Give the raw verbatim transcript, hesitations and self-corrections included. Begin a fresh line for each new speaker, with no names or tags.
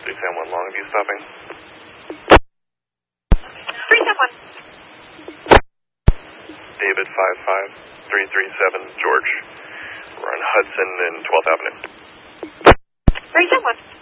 three seven one Longview stopping.
three seven one.
David five five three three seven George. We're on Hudson and twelfth Avenue.
three seven one.